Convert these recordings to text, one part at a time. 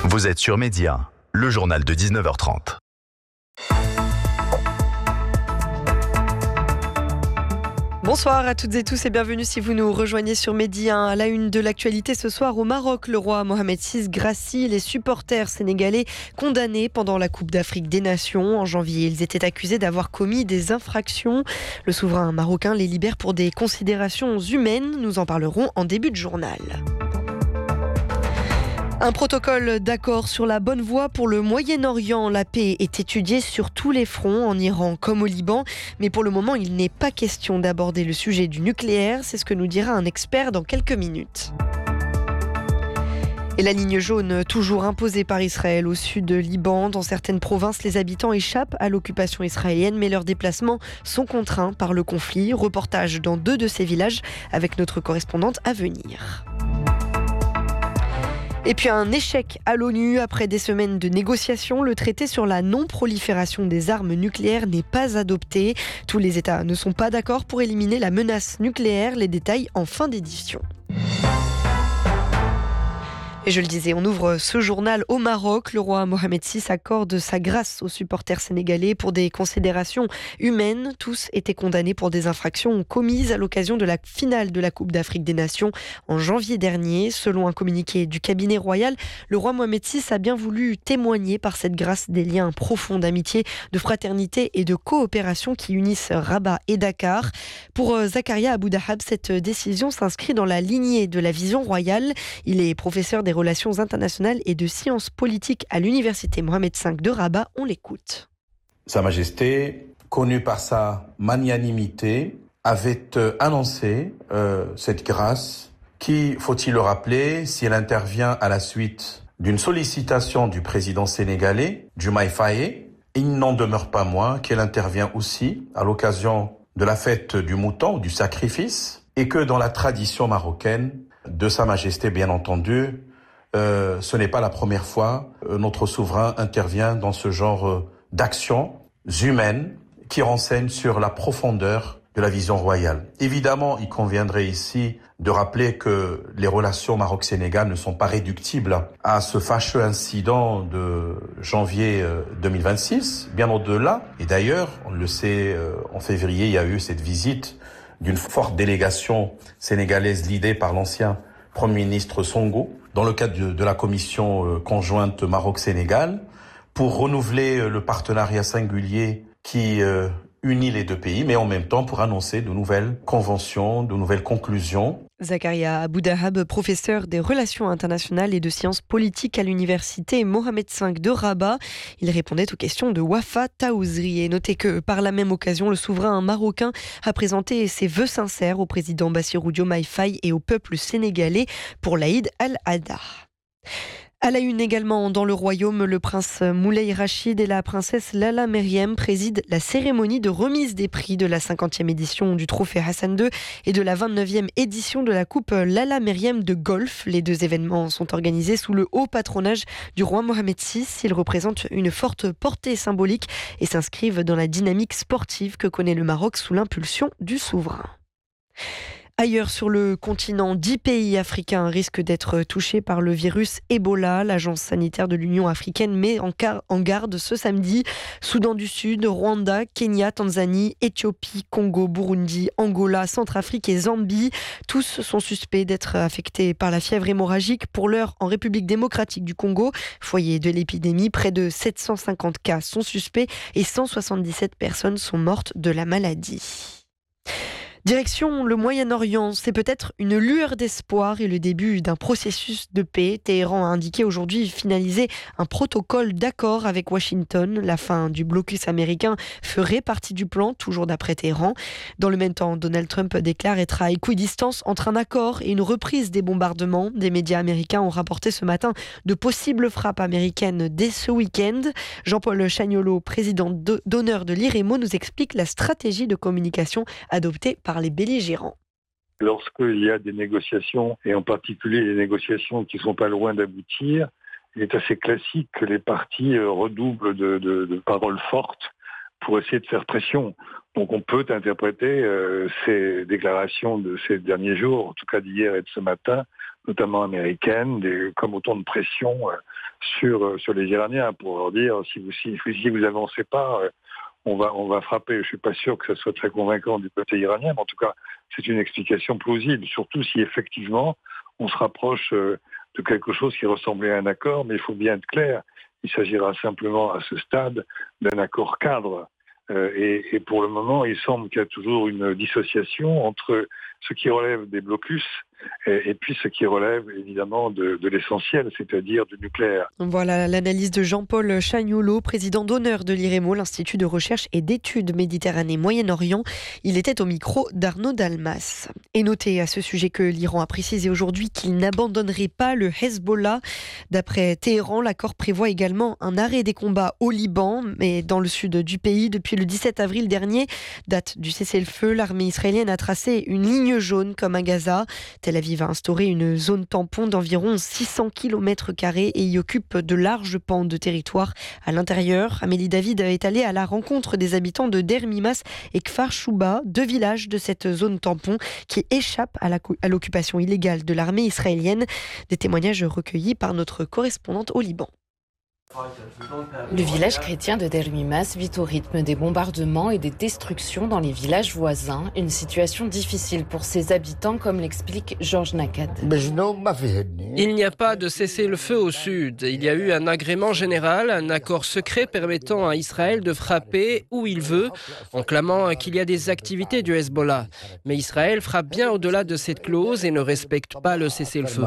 Vous êtes sur Média, le journal de 19h30. Bonsoir à toutes et tous et bienvenue si vous nous rejoignez sur Média 1. À la une de l'actualité ce soir au Maroc, le roi Mohamed VI gracie les supporters sénégalais condamnés pendant la Coupe d'Afrique des Nations. En janvier, ils étaient accusés d'avoir commis des infractions. Le souverain marocain les libère pour des considérations humaines. Nous en parlerons en début de journal. Un protocole d'accord sur la bonne voie pour le Moyen-Orient. La paix est étudiée sur tous les fronts, en Iran comme au Liban. Mais pour le moment, il n'est pas question d'aborder le sujet du nucléaire. C'est ce que nous dira un expert dans quelques minutes. Et la ligne jaune, toujours imposée par Israël au sud de Liban. Dans certaines provinces, les habitants échappent à l'occupation israélienne, mais leurs déplacements sont contraints par le conflit. Reportage dans 2 de ces villages avec notre correspondante à venir. Et puis un échec à l'ONU. Après des semaines de négociations, le traité sur la non-prolifération des armes nucléaires n'est pas adopté. Tous les États ne sont pas d'accord pour éliminer la menace nucléaire. Les détails en fin d'édition. Et je le disais, on ouvre ce journal au Maroc. Le roi Mohamed VI accorde sa grâce aux supporters sénégalais pour des considérations humaines. Tous étaient condamnés pour des infractions commises à l'occasion de la finale de la Coupe d'Afrique des Nations en janvier dernier. Selon un communiqué du cabinet royal, le roi Mohamed VI a bien voulu témoigner par cette grâce des liens profonds d'amitié, de fraternité et de coopération qui unissent Rabat et Dakar. Pour Zakaria Aboudahab, cette décision s'inscrit dans la lignée de la vision royale. Il est professeur des relations internationales et de sciences politiques à l'université Mohamed V de Rabat. On l'écoute. Sa Majesté, connue par sa magnanimité, avait annoncé cette grâce qui, faut-il le rappeler, si elle intervient à la suite d'une sollicitation du président sénégalais, Diomaye Faye, il n'en demeure pas moins qu'elle intervient aussi à l'occasion de la fête du mouton ou du sacrifice, et que dans la tradition marocaine de Sa Majesté, bien entendu, ce n'est pas la première fois notre souverain intervient dans ce genre d'actions humaines qui renseignent sur la profondeur de la vision royale. Évidemment, il conviendrait ici de rappeler que les relations Maroc-Sénégal ne sont pas réductibles à ce fâcheux incident de janvier 2026, bien au-delà. Et d'ailleurs, on le sait, en février, il y a eu cette visite d'une forte délégation sénégalaise guidée par l'ancien Premier ministre Sonko, dans le cadre de la commission conjointe Maroc-Sénégal, pour renouveler le partenariat singulier qui unit les 2 pays, mais en même temps pour annoncer de nouvelles conventions, de nouvelles conclusions. Zakaria Aboudahab, professeur des relations internationales et de sciences politiques à l'université Mohamed V de Rabat. Il répondait aux questions de Wafa Taouzri. Et notez que par la même occasion, le souverain marocain a présenté ses vœux sincères au président Bassirou Diomaye Faye et au peuple sénégalais pour l'Aïd al-Adha. À la une également dans le royaume, le prince Moulay Rachid et la princesse Lala Meriem président la cérémonie de remise des prix de la 50e édition du trophée Hassan II et de la 29e édition de la coupe Lala Meriem de golf. Les 2 événements sont organisés sous le haut patronage du roi Mohamed VI. Ils représentent une forte portée symbolique et s'inscrivent dans la dynamique sportive que connaît le Maroc sous l'impulsion du souverain. Ailleurs sur le continent, 10 pays africains risquent d'être touchés par le virus Ebola. L'agence sanitaire de l'Union africaine met en garde ce samedi. Soudan du Sud, Rwanda, Kenya, Tanzanie, Éthiopie, Congo, Burundi, Angola, Centrafrique et Zambie. Tous sont suspects d'être affectés par la fièvre hémorragique. Pour l'heure, en République démocratique du Congo, foyer de l'épidémie, près de 750 cas sont suspects et 177 personnes sont mortes de la maladie. Direction le Moyen-Orient, c'est peut-être une lueur d'espoir et le début d'un processus de paix. Téhéran a indiqué aujourd'hui finaliser un protocole d'accord avec Washington. La fin du blocus américain ferait partie du plan, toujours d'après Téhéran. Dans le même temps, Donald Trump déclare être à équidistance entre un accord et une reprise des bombardements. Des médias américains ont rapporté ce matin de possibles frappes américaines dès ce week-end. Jean-Paul Chagnolot, président d'honneur de l'IREMO, nous explique la stratégie de communication adoptée par les belligérants. Lorsqu'il y a des négociations, et en particulier des négociations qui ne sont pas loin d'aboutir, il est assez classique que les parties redoublent de paroles fortes pour essayer de faire pression. Donc on peut interpréter ces déclarations de ces derniers jours, en tout cas d'hier et de ce matin, notamment américaines, comme autant de pression sur les Iraniens pour leur dire si vous avancez pas, on va frapper. Je suis pas sûr que ça soit très convaincant du côté iranien, mais en tout cas c'est une explication plausible, surtout si effectivement on se rapproche de quelque chose qui ressemblait à un accord, mais il faut bien être clair, il s'agira simplement à ce stade d'un accord cadre. Et pour le moment, il semble qu'il y a toujours une dissociation entre ce qui relève des blocus et puis ce qui relève évidemment de l'essentiel, c'est-à-dire du nucléaire. Voilà l'analyse de Jean-Paul Chagnoulot, président d'honneur de l'IREMO, l'Institut de recherche et d'études Méditerranée-Moyen-Orient. Il était au micro d'Arnaud Dalmas. Et notez à ce sujet que l'Iran a précisé aujourd'hui qu'il n'abandonnerait pas le Hezbollah. D'après Téhéran, l'accord prévoit également un arrêt des combats au Liban, mais dans le sud du pays. Depuis le 17 avril dernier, date du cessez-le-feu, l'armée israélienne a tracé une ligne jaune comme à Gaza. Tel Aviv a instauré une zone tampon d'environ 600 km² et y occupe de larges pans de territoire à l'intérieur. Amélie David est allée à la rencontre des habitants de Der Mimas et Kfar Shouba, 2 villages de cette zone tampon qui échappent à l'occupation illégale de l'armée israélienne. Des témoignages recueillis par notre correspondante au Liban. Le village chrétien de Der Mimas vit au rythme des bombardements et des destructions dans les villages voisins. Une situation difficile pour ses habitants, comme l'explique Georges Nakad. Il n'y a pas de cessez-le-feu au sud. Il y a eu un agrément général, un accord secret permettant à Israël de frapper où il veut, en clamant qu'il y a des activités du Hezbollah. Mais Israël frappe bien au-delà de cette clause et ne respecte pas le cessez-le-feu.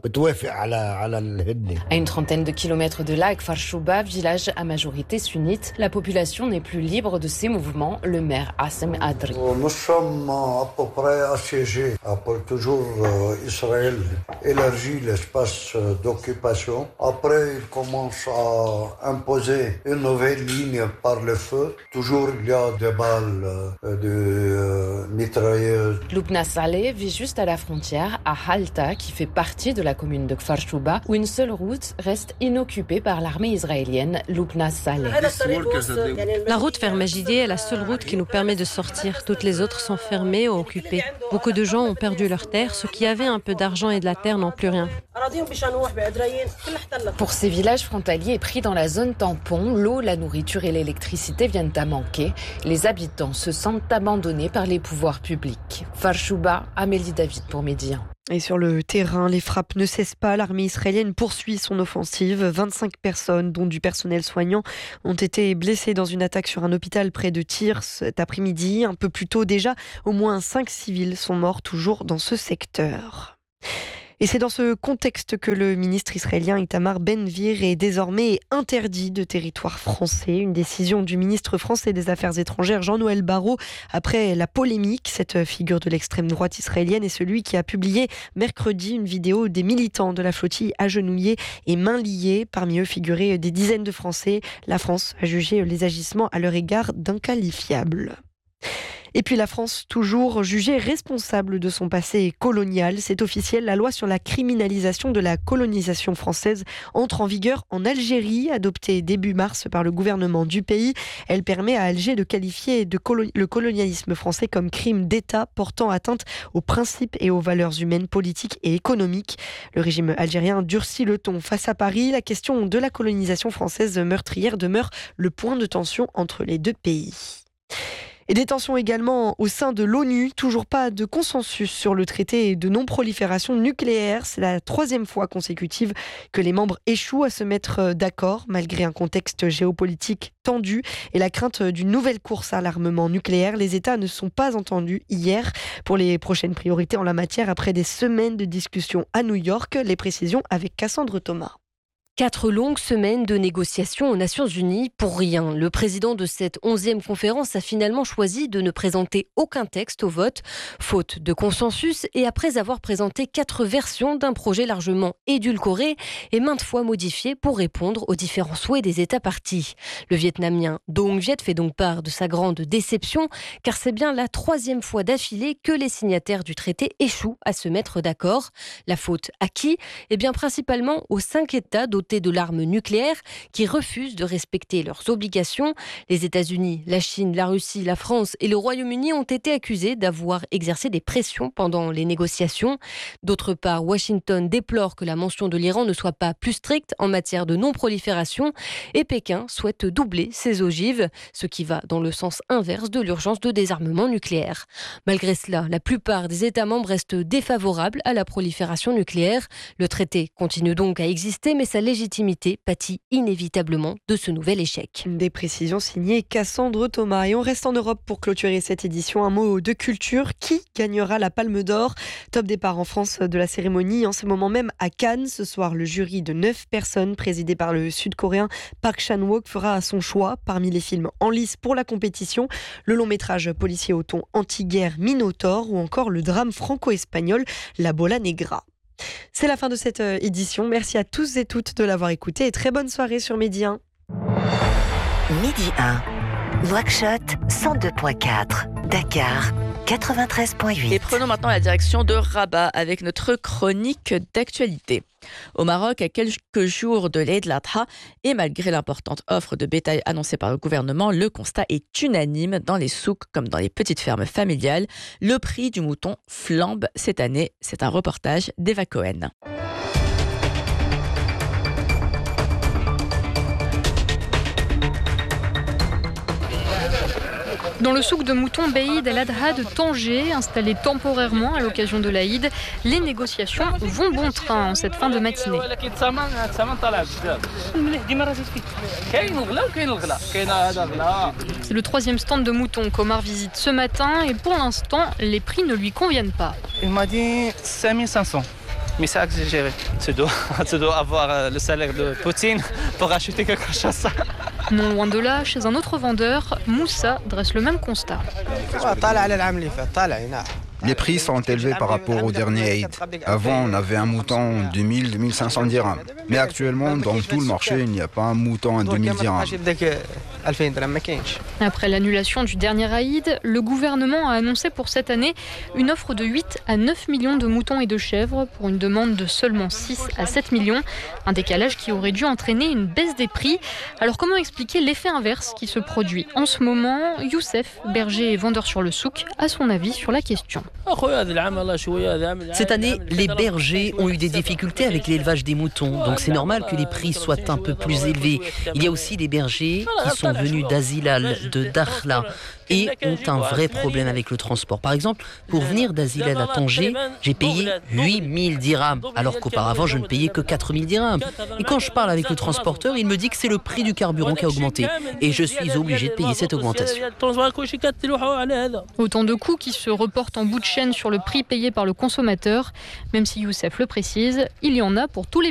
À une trentaine de kilomètres de là, Kfar Shouba, village à majorité sunnite, la population n'est plus libre de ses mouvements, le maire Assem Adri. Nous sommes à peu près assiégés. Après toujours Israël élargit l'espace d'occupation. Après il commence à imposer une nouvelle ligne par le feu. Toujours il y a des balles, de mitrailleuses. Loubna Saleh vit juste à la frontière, à Halta, qui fait partie de la commune de Kfar Shouba, où une seule route reste inoccupée par l'armée israélienne, Loubna Saleh. La route vers Majidé est la seule route qui nous permet de sortir. Toutes les autres sont fermées ou occupées. Beaucoup de gens ont perdu leurs terres. Ceux qui avaient un peu d'argent et de la terre n'ont plus rien. Pour ces villages frontaliers pris dans la zone tampon, l'eau, la nourriture et l'électricité viennent à manquer. Les habitants se sentent abandonnés par les pouvoirs publics. Kfar Shouba, Amélie David pour Médian. Et sur le terrain, les frappes ne cessent pas. L'armée israélienne poursuit son offensive. 25 personnes, dont du personnel soignant, ont été blessées dans une attaque sur un hôpital près de Tyr cet après-midi. Un peu plus tôt déjà, au moins 5 civils sont morts toujours dans ce secteur. Et c'est dans ce contexte que le ministre israélien Itamar Ben-Gvir est désormais interdit de territoire français. Une décision du ministre français des Affaires étrangères Jean-Noël Barrot après la polémique. Cette figure de l'extrême droite israélienne est celui qui a publié mercredi une vidéo des militants de la flottille agenouillés et mains liées. Parmi eux figuraient des dizaines de Français. La France a jugé les agissements à leur égard d'inqualifiables. Et puis la France, toujours jugée responsable de son passé colonial. C'est officiel, la loi sur la criminalisation de la colonisation française entre en vigueur en Algérie, adoptée début mars par le gouvernement du pays. Elle permet à Alger de qualifier le colonialisme français comme crime d'État portant atteinte aux principes et aux valeurs humaines, politiques et économiques. Le régime algérien durcit le ton face à Paris. La question de la colonisation française meurtrière demeure le point de tension entre les deux pays. Et des tensions également au sein de l'ONU. Toujours pas de consensus sur le traité de non-prolifération nucléaire. C'est la 3e fois consécutive que les membres échouent à se mettre d'accord, malgré un contexte géopolitique tendu et la crainte d'une nouvelle course à l'armement nucléaire. Les États ne sont pas entendus hier pour les prochaines priorités en la matière après des semaines de discussions à New York. Les précisions avec Cassandre Thomas. 4 longues semaines de négociations aux Nations Unies pour rien. Le président de cette 11e conférence a finalement choisi de ne présenter aucun texte au vote, faute de consensus et après avoir présenté 4 versions d'un projet largement édulcoré et maintes fois modifié pour répondre aux différents souhaits des États parties. Le Vietnamien Do Ung Viet fait donc part de sa grande déception, car c'est bien la 3e fois d'affilée que les signataires du traité échouent à se mettre d'accord. La faute à qui ? Eh bien principalement aux 5 États dotés de l'arme nucléaire qui refusent de respecter leurs obligations. Les États-Unis, la Chine, la Russie, la France et le Royaume-Uni ont été accusés d'avoir exercé des pressions pendant les négociations. D'autre part, Washington déplore que la mention de l'Iran ne soit pas plus stricte en matière de non-prolifération et Pékin souhaite doubler ses ogives, ce qui va dans le sens inverse de l'urgence de désarmement nucléaire. Malgré cela, la plupart des États membres restent défavorables à la prolifération nucléaire. Le traité continue donc à exister, mais sa légitimité pâtit inévitablement de ce nouvel échec. Des précisions signées Cassandre Thomas. Et on reste en Europe pour clôturer cette édition. Un mot de culture. Qui gagnera la Palme d'Or ? Top départ en France de la cérémonie. En ce moment même à Cannes. Ce soir, le jury de 9 personnes, présidé par le Sud-Coréen Park Chan-wook, fera son choix parmi les films en lice pour la compétition. Le long-métrage policier au ton anti-guerre Minotaur ou encore le drame franco-espagnol La Bola Negra. C'est la fin de cette édition. Merci à tous et toutes de l'avoir écouté et très bonne soirée sur Midi 1. Midi 1, Nouakchott 102.4, Dakar 93.8. Et prenons maintenant la direction de Rabat avec notre chronique d'actualité. Au Maroc, à quelques jours de l'Eid al-Adha, et malgré l'importante offre de bétail annoncée par le gouvernement, le constat est unanime dans les souks comme dans les petites fermes familiales. Le prix du mouton flambe cette année. C'est un reportage d'Eva Cohen. Dans le souk de moutons Beïd al-Adha de Tanger, installé temporairement à l'occasion de l'Aïd, les négociations vont bon train en cette fin de matinée. C'est le 3e stand de moutons qu'Omar visite ce matin et pour l'instant, les prix ne lui conviennent pas. Il m'a dit 5500. Mais c'est exagéré. Tu dois avoir le salaire de Poutine pour acheter quelque chose. Non loin de là, chez un autre vendeur, Moussa dresse le même constat. Les prix sont élevés par rapport au dernier Eid. Avant, on avait un mouton 2000-2500 dirhams. Mais actuellement, dans tout le marché, il n'y a pas un mouton à 2000 dirhams. Après l'annulation du dernier Aïd, le gouvernement a annoncé pour cette année une offre de 8 à 9 millions de moutons et de chèvres pour une demande de seulement 6 à 7 millions. Un décalage qui aurait dû entraîner une baisse des prix. Alors comment expliquer l'effet inverse qui se produit en ce moment ? Youssef, berger et vendeur sur le souk, a son avis sur la question. Cette année, les bergers ont eu des difficultés avec l'élevage des moutons, donc c'est normal que les prix soient un peu plus élevés. Il y a aussi des bergers qui sont venus d'Azilal, de Dakhla, et ont un vrai problème avec le transport. Par exemple, pour venir d'Azilal à Tanger, j'ai payé 8000 dirhams, alors qu'auparavant je ne payais que 4000 dirhams. Et quand je parle avec le transporteur, il me dit que c'est le prix du carburant qui a augmenté, et je suis obligé de payer cette augmentation. Autant de coûts qui se reportent en bout de chaîne sur le prix payé par le consommateur. Même si Youssef le précise, il y en a pour tous les